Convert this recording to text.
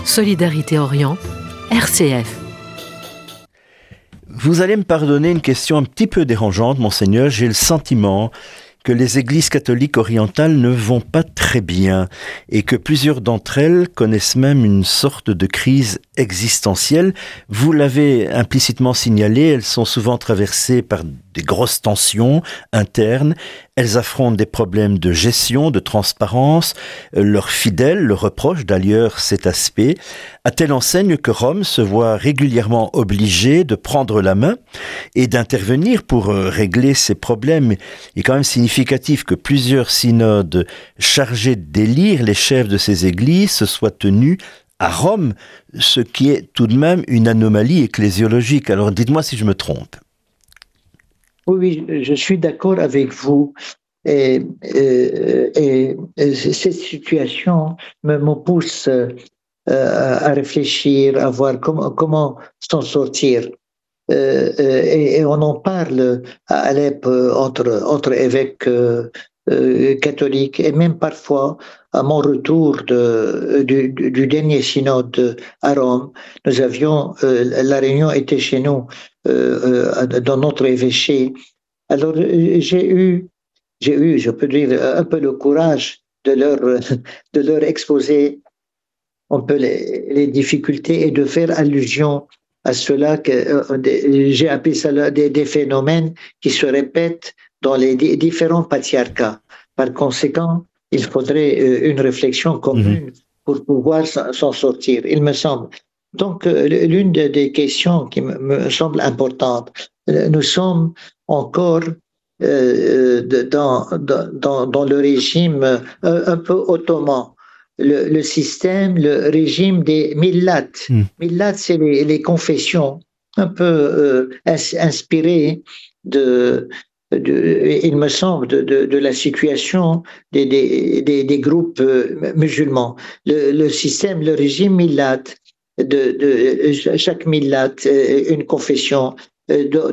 Solidarité Orient, RCF. Vous allez me pardonner une question un petit peu dérangeante, Monseigneur. J'ai le sentiment que les églises catholiques orientales ne vont pas très bien et que plusieurs d'entre elles connaissent même une sorte de crise existentielle. Vous l'avez implicitement signalé, elles sont souvent traversées par des grosses tensions internes. Elles affrontent des problèmes de gestion, de transparence. Leurs fidèles le reprochent d'ailleurs cet aspect, à telle enseigne que Rome se voit régulièrement obligée de prendre la main et d'intervenir pour régler ces problèmes. Il est quand même significatif que plusieurs synodes chargés d'élire les chefs de ces églises se soient tenus à Rome, ce qui est tout de même une anomalie ecclésiologique. Alors dites-moi si je me trompe. Oui, je suis d'accord avec vous. Et cette situation me pousse à réfléchir, à voir comment s'en sortir. Et on en parle à Alep entre évêques catholiques, et même parfois à mon retour du dernier synode à Rome, nous avions la réunion était chez nous dans notre évêché. Alors j'ai eu, je peux dire, un peu le courage de leur exposer un peu les difficultés et de faire allusion à cela que j'ai appelé ça des phénomènes qui se répètent dans les différents patriarcats. Par conséquent, il faudrait une réflexion commune pour pouvoir s'en sortir, il me semble. Donc, l'une des questions qui me semble importante, nous sommes encore dans le régime un peu ottoman. Le système, le régime des millats. Millats, c'est les confessions, un peu inspirées il me semble, de la situation des groupes musulmans. Le système, le régime millat, chaque millat, une confession,